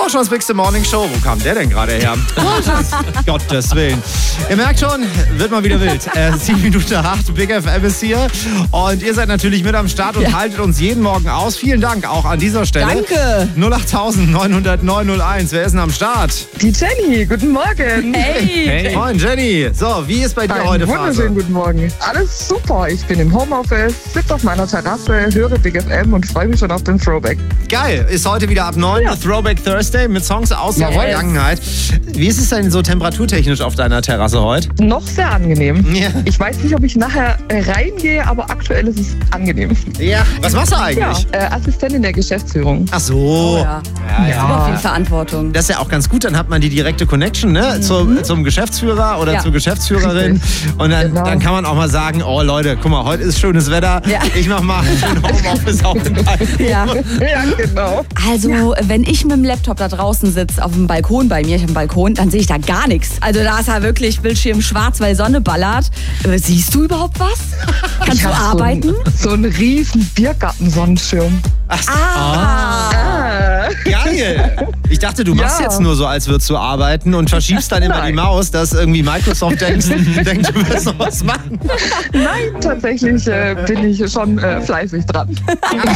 auch schon das Big Morning Show. Wo kam der denn gerade her? Gottes Willen. Ihr merkt schon, wird mal wieder wild. 7:08, Big FM ist hier. Und ihr seid natürlich mit am Start und haltet uns jeden Morgen aus. Vielen Dank auch an dieser Stelle. Danke. 08900 901. Wer ist denn am Start? Die Jenny, guten Morgen. Hey. Moin, Jenny. So, wie ist bei dir heute Phase? Wunderschönen guten Morgen. Alles super. Ich bin im Homeoffice, sitze auf meiner Terrasse, höre Big FM und freue mich schon auf den Throwback. Geil. Ist heute wieder ab 9 Throwback Thursday mit Songs aus der Vergangenheit. Wie ist es denn so temperaturtechnisch auf deiner Terrasse heute? Noch sehr angenehm. Ja. Ich weiß nicht, ob ich nachher reingehe, aber aktuell ist es angenehm. Ja. Was machst du eigentlich? Assistentin der Geschäftsführung. Ach so. Oh, ja. Super viel Verantwortung. Das ist ja auch ganz gut, dann hat man die direkte Connection, ne? Zum Geschäftsführer oder zur Geschäftsführerin. Und dann kann man auch mal sagen, oh Leute, guck mal, heute ist schönes Wetter. Ja. Ich mach mal ein Homeoffice auf den Balkon. Ja, genau. Also, wenn ich mit dem Laptop da draußen sitze, auf dem Balkon bei mir, ich habe einen Balkon, dann sehe ich da gar nichts. Also da ist ja wirklich Bildschirm schwarz, weil Sonne ballert. Siehst du überhaupt was? Kannst du arbeiten? So einen riesen Biergarten-Sonnenschirm. Geil! Ich dachte, du machst jetzt nur so, als würdest du arbeiten und verschiebst dann immer die Maus, dass irgendwie Microsoft denkt, du wirst noch was machen. Nein, tatsächlich bin ich schon fleißig dran.